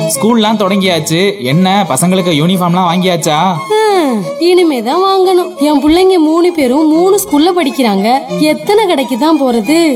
ஸ்கூல்லாம் தொடங்கியாச்சு. என்ன பசங்களுக்கு யூனிஃபார்ம்லாம் வாங்கியாச்சா? இனிமேதான் வாங்கணும். என் பிள்ளைங்க 3 பேரும் 3 ஸ்கூல்ல படிக்கிறாங்க. எத்தனை கடைக்கு தான் போறது?